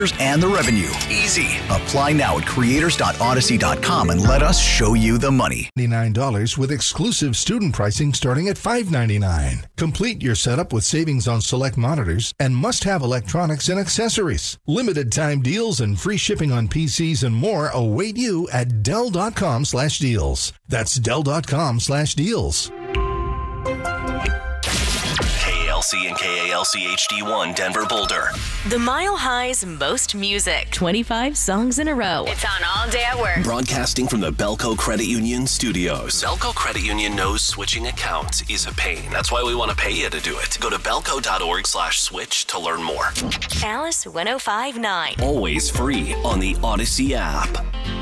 and the revenue. Easy. Apply now at creators.odyssey.com and let us show you the money. $99 with exclusive student pricing starting at $599. Complete your setup with savings on select monitors and must-have electronics and accessories. Limited time deals and free shipping on PCs and more await you at Dell.com/deals. That's Dell.com/deals. KALC and KALC HD1 Denver Boulder. The Mile High's most music. 25 songs in a row. It's on all day at work. Broadcasting from the Belco Credit Union studios. Belco Credit Union knows switching accounts is a pain. That's why we want to pay you to do it. Go to belco.org/switch to learn more. Alice 105.9. Always free on the Odyssey app.